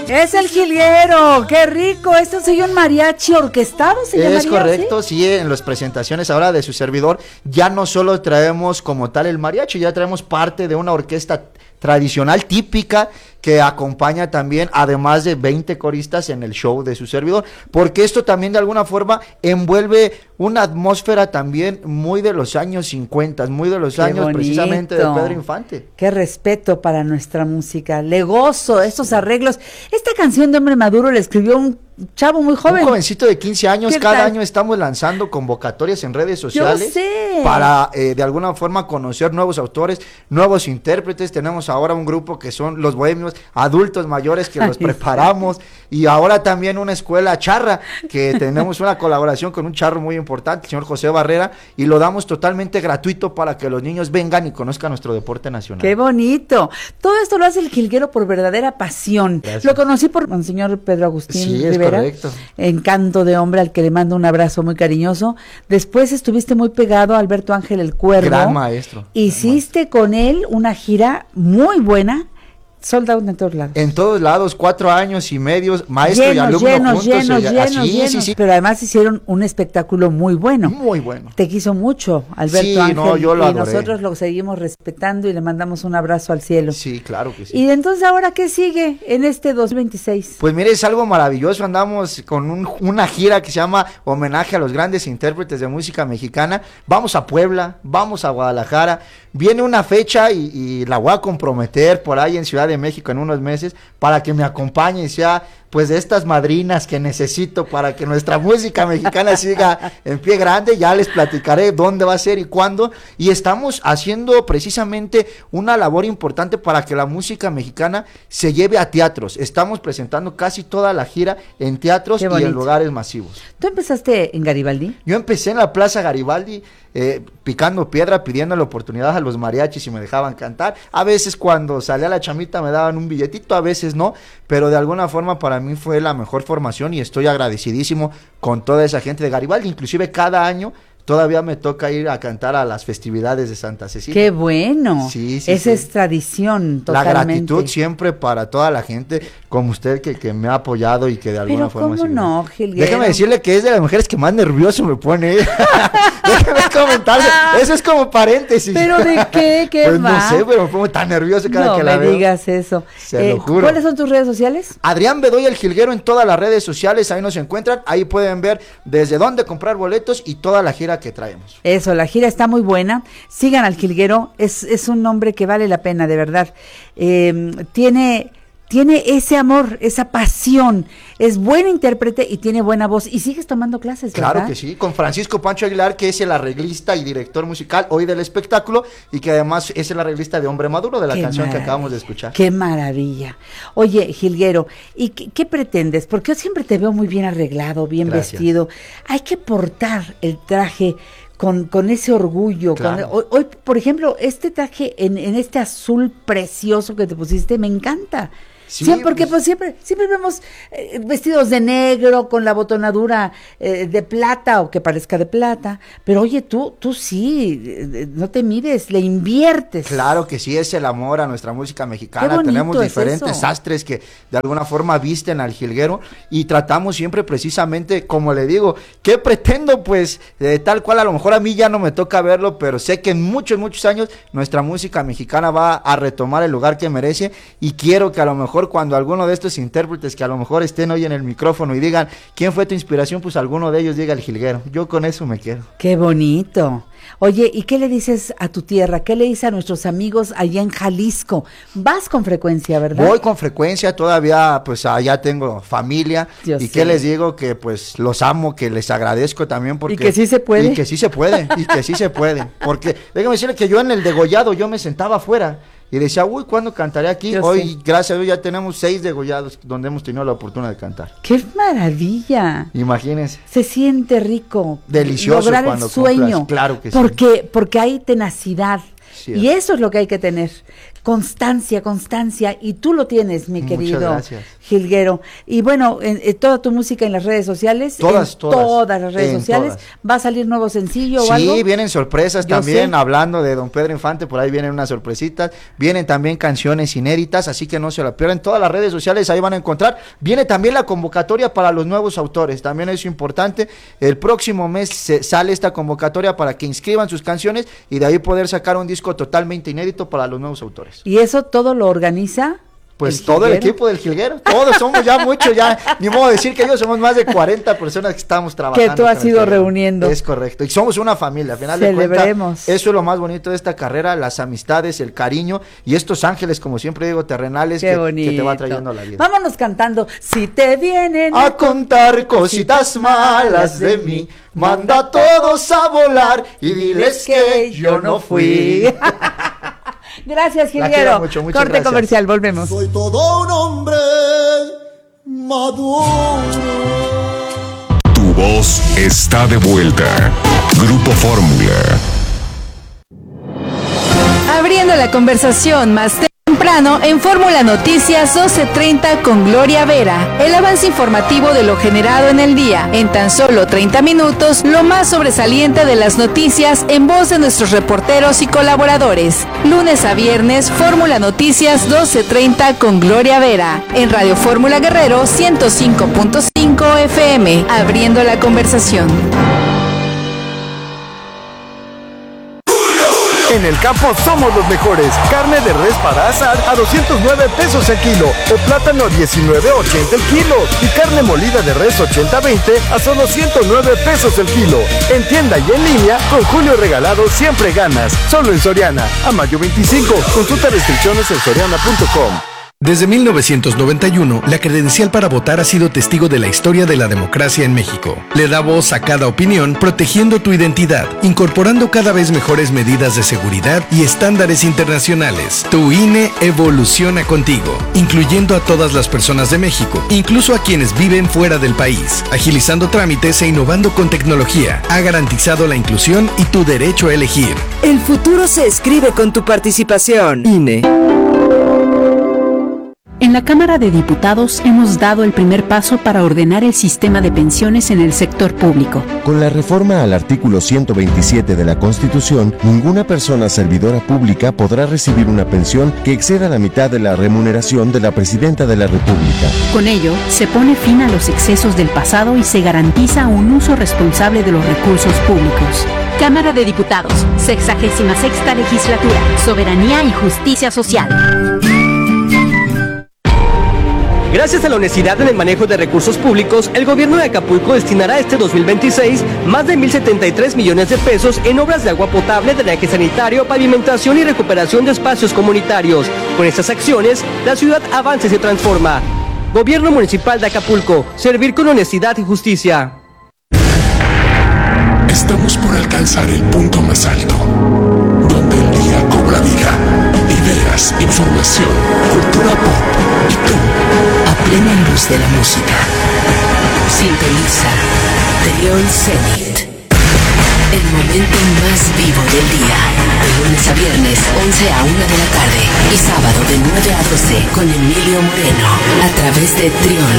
Es el jilguero, qué rico. Esto se un mariachi orquestado, ¿se llamaría? Es correcto, ¿sí? En las presentaciones ahora de su servidor ya no solo traemos como tal el mariachi, ya traemos parte de una orquesta tradicional, típica, que acompaña también, además de 20 coristas en el show de su servidor, porque esto también de alguna forma envuelve una atmósfera también muy de los años 50, muy de los Qué años bonito. precisamente de Pedro Infante. Qué respeto para nuestra música, le gozo estos arreglos. Esta canción de Hombre Maduro la escribió un chavo muy joven. Un jovencito de 15 años, cada tal? año estamos lanzando convocatorias en redes sociales. Yo sé. Para de alguna forma conocer nuevos autores, nuevos intérpretes. Tenemos ahora un grupo que son los bohemios, adultos mayores que los preparamos, y ahora también una escuela charra, que tenemos una colaboración con un charro muy importante, el señor José Barrera, y lo damos totalmente gratuito para que los niños vengan y conozcan nuestro deporte nacional. ¡Qué bonito! Todo esto lo hace el jilguero por verdadera pasión. Gracias. Lo conocí por el señor Pedro Agustín Sí, es Rivera, correcto. encanto de hombre, al que le mando un abrazo muy cariñoso. Después estuviste muy pegado a Alberto Ángel el Cuervo. Gran maestro. Hiciste con él una gira muy buena, sold out en todos lados. En todos lados, 4 años y medio, maestro y alumno juntos. Llenos. Sí. Pero además hicieron un espectáculo muy bueno. Muy bueno. Te quiso mucho Alberto Sí, Ángel, no, yo lo y adoré. nosotros lo seguimos respetando y le mandamos un abrazo al cielo. Sí, claro que sí. Y entonces, ¿ahora qué sigue en este 2026? Pues mire, es algo maravilloso, andamos con una gira que se llama Homenaje a los grandes intérpretes de música mexicana. Vamos a Puebla, vamos a Guadalajara, viene una fecha y la voy a comprometer por ahí en Ciudad de México en unos meses, para que me acompañe y sea pues de estas madrinas que necesito para que nuestra música mexicana siga en pie grande. Ya les platicaré dónde va a ser y cuándo, y estamos haciendo precisamente una labor importante para que la música mexicana se lleve a teatros. Estamos presentando casi toda la gira en teatros y en lugares masivos. ¿Tú empezaste en Garibaldi? Yo empecé en la Plaza Garibaldi, picando piedra, pidiendo la oportunidad a los mariachis y me dejaban cantar. A veces cuando salía la chamita me daban un billetito, a veces no, pero de alguna forma para mí fue la mejor formación y estoy agradecidísimo con toda esa gente de Garibaldi. Inclusive cada año todavía me toca ir a cantar a las festividades de Santa Cecilia. ¡Qué bueno! Sí, Esa es tradición, totalmente. La gratitud siempre para toda la gente como usted que me ha apoyado y que de alguna forma... Pero ¿cómo no, Jilguero? Déjame decirle que es de las mujeres que más nervioso me pone. Déjame comentarle. Eso es como paréntesis. ¿Pero de qué? ¿Qué pues más? No sé, pero me pongo tan nervioso cada que la veo. No me digas eso. Se lo juro. ¿Cuáles son tus redes sociales? Adrián Bedoya el Jilguero en todas las redes sociales, ahí nos encuentran, ahí pueden ver desde dónde comprar boletos y toda la gira que traemos. Eso, la gira está muy buena. Sigan al Jilguero, es un nombre que vale la pena, de verdad. Tiene ese amor, esa pasión, es buen intérprete y tiene buena voz. Y sigues tomando clases, ¿verdad? Claro que sí, con Francisco Pancho Aguilar, que es el arreglista y director musical hoy del espectáculo, y que además es el arreglista de Hombre Maduro, de la canción que acabamos de escuchar. ¡Qué maravilla! Oye, Jilguero, ¿y qué pretendes? Porque yo siempre te veo muy bien arreglado, bien vestido. Hay que portar el traje con ese orgullo. Claro. Hoy, por ejemplo, este traje en este azul precioso que te pusiste, me encanta. Sí, porque pues siempre vemos vestidos de negro con la botonadura de plata o que parezca de plata, pero oye, tú sí, no te mires, le inviertes. Claro que sí, es el amor a nuestra música mexicana. Tenemos diferentes sastres que de alguna forma visten al jilguero y tratamos siempre precisamente, como le digo, ¿qué pretendo? Pues tal cual, a lo mejor a mí ya no me toca verlo, pero sé que en muchos años nuestra música mexicana va a retomar el lugar que merece, y quiero que a lo mejor cuando alguno de estos intérpretes que a lo mejor estén hoy en el micrófono y digan ¿quién fue tu inspiración? Pues alguno de ellos diga el jilguero. Yo con eso me quedo. ¡Qué bonito! Oye, ¿y qué le dices a tu tierra? ¿Qué le dices a nuestros amigos allá en Jalisco? Vas con frecuencia, ¿verdad? Voy con frecuencia, todavía pues allá tengo familia. Yo y sé. qué les digo, que pues los amo, que les agradezco también porque... Y que sí se puede. Y que sí se puede, porque déjame decirle que yo en el degollado yo me sentaba afuera y decía, uy, ¿cuándo cantaré aquí? Hoy, gracias a Dios, ya tenemos 6 degollados donde hemos tenido la oportunidad de cantar. ¡Qué maravilla! Imagínense. Se siente rico. Delicioso lograr cuando el sueño. Claro que sí. Porque hay tenacidad. Sí, y eso es lo que hay que tener. constancia, y tú lo tienes, mi Muchas querido gracias. Jilguero. Y bueno, toda tu música en las redes sociales, Todas. todas las redes En sociales, todas. ¿va a salir nuevo sencillo o algo? Sí, vienen sorpresas Yo también, sé. hablando de Don Pedro Infante, por ahí vienen unas sorpresitas, vienen también canciones inéditas, así que no se la pierdan, todas las redes sociales ahí van a encontrar, viene también la convocatoria para los nuevos autores, también es importante, el próximo mes sale esta convocatoria para que inscriban sus canciones y de ahí poder sacar un disco totalmente inédito para los nuevos autores. ¿Y eso todo lo organiza? Pues ¿El todo el Jilguero? equipo del Jilguero, todos somos ya muchos, ya ni modo de decir que ellos somos más de 40 personas que estamos trabajando. Que tú has con el ido Jilguero. reuniendo. Es correcto, y somos una familia, al final de Celebremos. cuentas, eso es lo más bonito de esta carrera, las amistades, el cariño y estos ángeles, como siempre digo, terrenales, Qué que bonito. te va trayendo la vida. Vámonos cantando. Si te vienen A contar cositas malas de mí, manda a todos a volar y diles que yo no fui. Gracias, La quiero Jilguero. mucho, muchas Corte gracias. comercial, volvemos. Soy todo un hombre maduro. Tu voz está de vuelta. Grupo Fórmula. Abriendo la conversación más temprano en Fórmula Noticias 12:30 con Gloria Vera. El avance informativo de lo generado en el día. En tan solo 30 minutos, lo más sobresaliente de las noticias en voz de nuestros reporteros y colaboradores. Lunes a viernes, Fórmula Noticias 12:30 con Gloria Vera. En Radio Fórmula Guerrero 105.5 FM. Abriendo la conversación. En el campo somos los mejores. Carne de res para asar a 209 pesos el kilo o plátano a 19.80 el kilo y carne molida de res 80-20 a solo 109 pesos el kilo. En tienda y en línea, con Julio Regalado siempre ganas. Solo en Soriana. A mayo 25. Consulta restricciones en soriana.com. Desde 1991, la credencial para votar ha sido testigo de la historia de la democracia en México. Le da voz a cada opinión, protegiendo tu identidad, incorporando cada vez mejores medidas de seguridad y estándares internacionales. Tu INE evoluciona contigo, incluyendo a todas las personas de México, incluso a quienes viven fuera del país, agilizando trámites e innovando con tecnología. Ha garantizado la inclusión y tu derecho a elegir. El futuro se escribe con tu participación. INE. En la Cámara de Diputados hemos dado el primer paso para ordenar el sistema de pensiones en el sector público. Con la reforma al artículo 127 de la Constitución, ninguna persona servidora pública podrá recibir una pensión que exceda la mitad de la remuneración de la Presidenta de la República. Con ello, se pone fin a los excesos del pasado y se garantiza un uso responsable de los recursos públicos. Cámara de Diputados, 66ª Legislatura, Soberanía y Justicia Social. Gracias a la honestidad en el manejo de recursos públicos, el gobierno de Acapulco destinará este 2026 más de 1,073 millones de pesos en obras de agua potable, drenaje sanitario, pavimentación y recuperación de espacios comunitarios. Con estas acciones, la ciudad avanza y se transforma. Gobierno Municipal de Acapulco, servir con honestidad y justicia. Estamos por alcanzar el punto más alto, donde el día cobra vida, ideas, información, cultura pop y tú, a plena luz de la música. Sintoniza Trión Zenit, el momento más vivo del día, de lunes a viernes, 11 a 1 de la tarde y sábado de 9 a 12 con Emilio Moreno, a través de Trión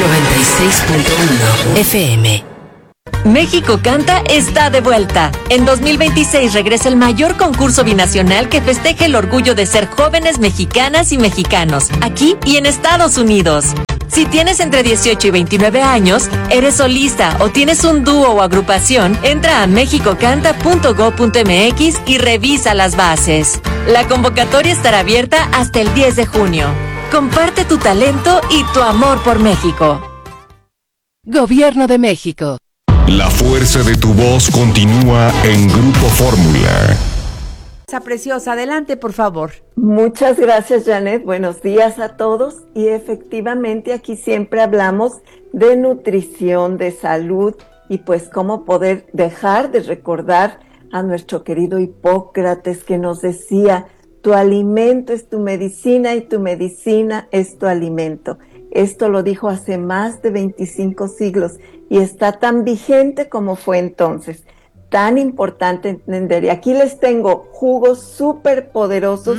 96.1 FM. México Canta está de vuelta. En 2026 regresa el mayor concurso binacional que festeja el orgullo de ser jóvenes mexicanas y mexicanos, aquí y en Estados Unidos. Si tienes entre 18 y 29 años, eres solista o tienes un dúo o agrupación, entra a mexicocanta.go.mx y revisa las bases. La convocatoria estará abierta hasta el 10 de junio. Comparte tu talento y tu amor por México. Gobierno de México. La fuerza de tu voz continúa en Grupo Fórmula. Esa preciosa, adelante por favor. Muchas gracias, Janet. Buenos días a todos. Y efectivamente aquí siempre hablamos de nutrición, de salud y pues cómo poder dejar de recordar a nuestro querido Hipócrates que nos decía: tu alimento es tu medicina y tu medicina es tu alimento. Esto lo dijo hace más de 25 siglos y está tan vigente como fue entonces. Tan importante entender. Y aquí les tengo jugos súper poderosos para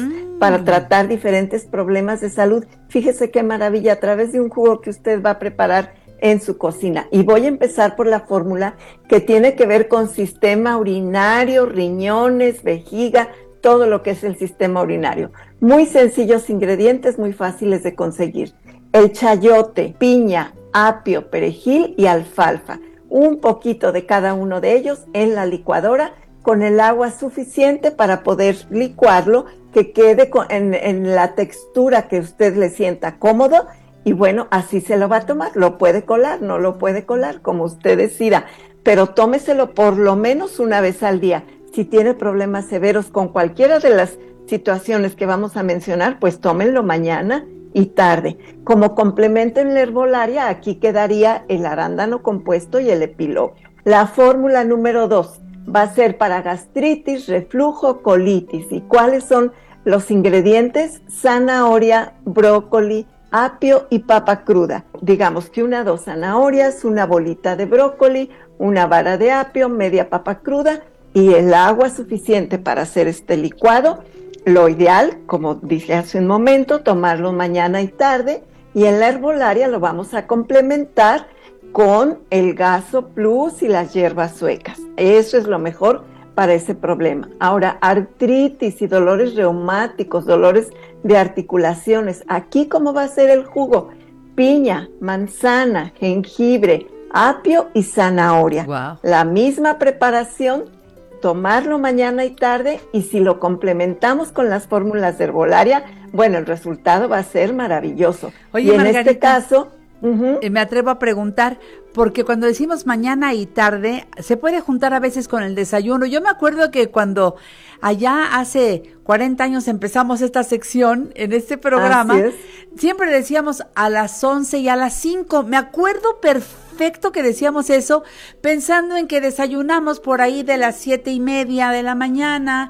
para tratar diferentes problemas de salud. Fíjese qué maravilla, a través de un jugo que usted va a preparar en su cocina. Y voy a empezar por la fórmula que tiene que ver con sistema urinario, riñones, vejiga, todo lo que es el sistema urinario. Muy sencillos ingredientes, muy fáciles de conseguir. El chayote, piña, apio, perejil y alfalfa. Un poquito de cada uno de ellos en la licuadora con el agua suficiente para poder licuarlo, que quede en la textura que usted le sienta cómodo. Y bueno, así se lo va a tomar. Lo puede colar, no lo puede colar, como usted decida. Pero tómeselo por lo menos una vez al día. Si tiene problemas severos con cualquiera de las situaciones que vamos a mencionar, pues tómenlo mañana y tarde. Como complemento en la herbolaria, aquí quedaría el arándano compuesto y el epilogio. La fórmula número 2 va a ser para gastritis, reflujo, colitis. ¿Y cuáles son los ingredientes? Zanahoria, brócoli, apio y papa cruda. Digamos que 2 zanahorias, una bolita de brócoli, una vara de apio, media papa cruda y el agua suficiente para hacer este licuado. Lo ideal, como dije hace un momento, tomarlo mañana y tarde, y en la herbolaria lo vamos a complementar con el Gaso Plus y las hierbas suecas. Eso es lo mejor para ese problema. Ahora, artritis y dolores reumáticos, dolores de articulaciones. Aquí, ¿cómo va a ser el jugo? Piña, manzana, jengibre, apio y zanahoria. Wow. La misma preparación, tomarlo mañana y tarde, y si lo complementamos con las fórmulas de herbolaria, bueno, el resultado va a ser maravilloso. Oye, y en Margarita, este caso, me atrevo a preguntar, porque cuando decimos mañana y tarde, se puede juntar a veces con el desayuno. Yo me acuerdo que cuando allá hace 40 años empezamos esta sección en este programa, siempre decíamos a las 11 y a las 5. Me acuerdo perfecto que decíamos eso, pensando en que desayunamos por ahí de las 7:30 de la mañana,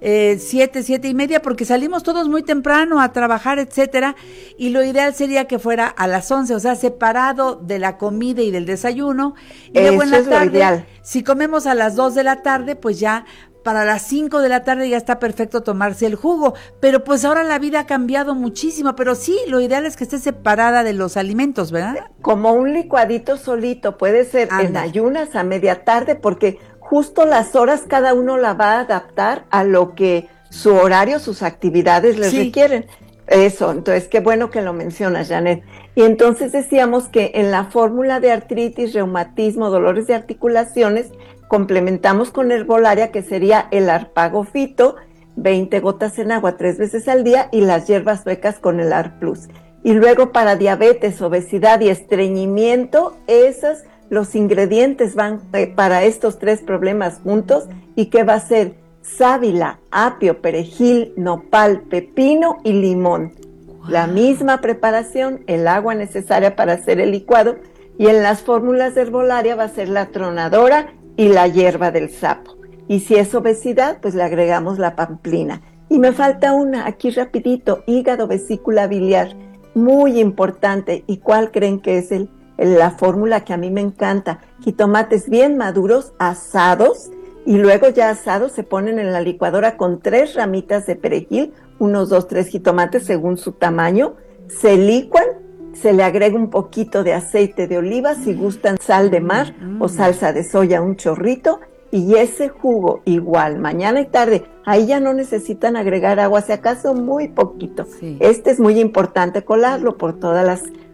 7:30, porque salimos todos muy temprano a trabajar, etcétera, y lo ideal sería que fuera a las 11, o sea, separado de la comida y del desayuno, y luego en la tarde, si comemos a las 2 de la tarde, pues ya para las 5 de la tarde ya está perfecto tomarse el jugo, pero pues ahora la vida ha cambiado muchísimo, pero sí, lo ideal es que esté separada de los alimentos, ¿verdad? Como un licuadito solito, puede ser en ayunas a media tarde, porque justo las horas cada uno la va a adaptar a lo que su horario, sus actividades les requieren. Eso, entonces qué bueno que lo mencionas, Janet. Y entonces decíamos que en la fórmula de artritis, reumatismo, dolores de articulaciones, complementamos con herbolaria, que sería el arpagofito, 20 gotas en agua 3 veces al día, y las hierbas suecas con el AR Plus. Y luego para diabetes, obesidad y estreñimiento, los ingredientes van para estos 3 problemas juntos. ¿Y qué va a ser? Sábila, apio, perejil, nopal, pepino y limón. Wow. La misma preparación, el agua necesaria para hacer el licuado, y en las fórmulas de herbolaria va a ser la tronadora y la hierba del sapo. Y si es obesidad, pues le agregamos la pamplina. Y me falta una, aquí rapidito, hígado, vesícula biliar, muy importante. ¿Y cuál creen que es la fórmula que a mí me encanta? Jitomates bien maduros, asados, y luego ya asados se ponen en la licuadora con 3 ramitas de perejil, unos 2, 3 jitomates según su tamaño, se licuan, se le agrega un poquito de aceite de oliva, si gustan sal de mar o salsa de soya, un chorrito, y ese jugo igual, mañana y tarde, ahí ya no necesitan agregar agua, si acaso muy poquito. Sí. Este es muy importante colarlo por todas las